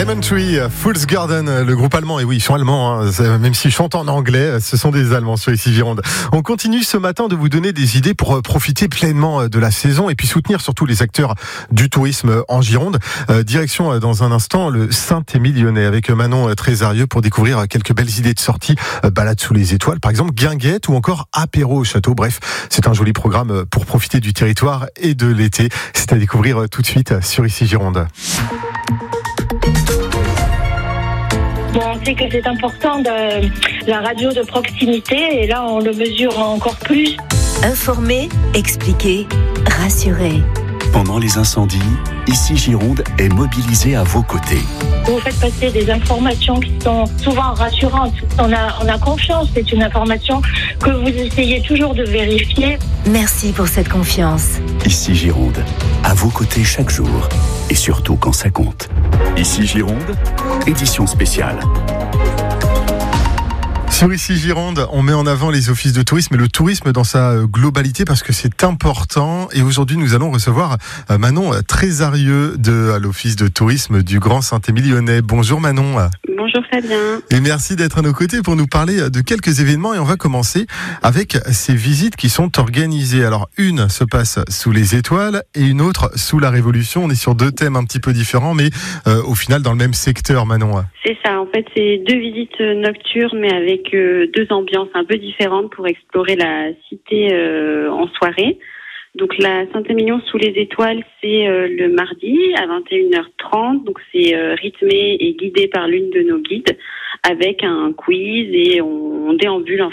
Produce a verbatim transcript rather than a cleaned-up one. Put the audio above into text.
Lemon Tree, Fool's Garden, le groupe allemand. Et oui, ils sont allemands, hein. Même s'ils chantent en anglais, ce sont des Allemands sur Ici Gironde. On continue ce matin de vous donner des idées pour profiter pleinement de la saison et puis soutenir surtout les acteurs du tourisme en Gironde. Euh, direction dans un instant le Saint-Émilionnais avec Manon Trésarieux pour découvrir quelques belles idées de sortie. Euh, balade sous les étoiles, par exemple, guinguette ou encore apéro au château. Bref, c'est un joli programme pour profiter du territoire et de l'été. C'est à découvrir tout de suite sur Ici Gironde. Bon, on sait que c'est important de la radio de proximité et là on le mesure encore plus. Informer, expliquer, rassurer. Pendant les incendies, Ici Gironde est mobilisé à vos côtés. Vous faites passer des informations qui sont souvent rassurantes. On a, on a confiance, c'est une information que vous essayez toujours de vérifier. Merci pour cette confiance. Ici Gironde, à vos côtés chaque jour et surtout quand ça compte. Ici Gironde, édition spéciale. Sur Ici Gironde, on met en avant les offices de tourisme et le tourisme dans sa globalité parce que c'est important. Et aujourd'hui, nous allons recevoir Manon Trésarieux de l'office de tourisme du Grand Saint-Émilionnais. Bonjour Manon. Bonjour Fabien. Et merci d'être à nos côtés pour nous parler de quelques événements. Et on va commencer avec ces visites qui sont organisées. Alors, une se passe sous les étoiles et une autre sous la Révolution. On est sur deux thèmes un petit peu différents, mais euh, au final dans le même secteur, Manon. C'est ça, en fait, c'est deux visites nocturnes, mais avec euh, deux ambiances un peu différentes pour explorer la cité euh, en soirée. Donc la Saint-Émilion sous les étoiles, c'est euh, le mardi à vingt et une heures trente. Donc c'est euh, rythmé et guidé par l'une de nos guides avec un quiz et on, on déambule en